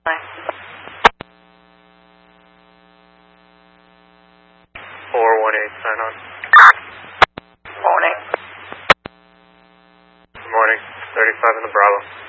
418, sign on. Morning. Good morning. 35 in the Bravo.